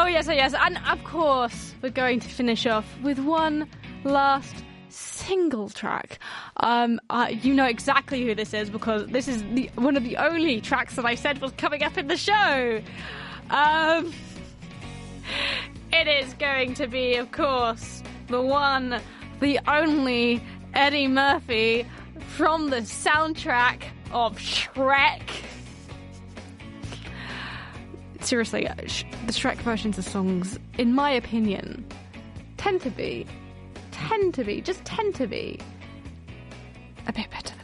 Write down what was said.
yes, and of course we're going to finish off with one last single track. You know exactly who this is because this is one of the only tracks that I said was coming up in the show. It is going to be, of course, the one, the only Eddie Murphy from the soundtrack of Shrek. Seriously, the Shrek versions of songs, in my opinion, tend to be a bit better